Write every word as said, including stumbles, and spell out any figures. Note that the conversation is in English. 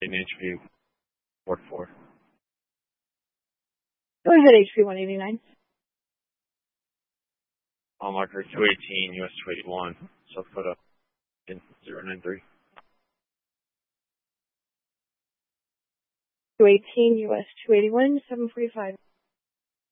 in H P Port four. Go ahead, H P one eighty-nine. Mile marker two eighteen, U S two eighty-one, South Dakota, in zero nine three. two eighteen, U S two eighty-one, seven forty-five.